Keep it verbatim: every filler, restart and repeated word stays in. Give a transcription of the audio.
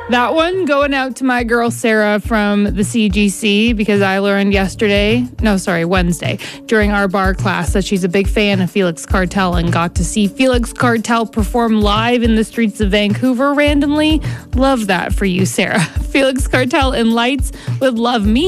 That one going out to my girl Sarah from the C G C, because I learned yesterday, no, sorry, Wednesday, during our bar class that she's a big fan of Felix Cartel and got to see Felix Cartel perform live in the streets of Vancouver randomly. Love that for you, Sarah. Felix Cartel and Lights with Love Me.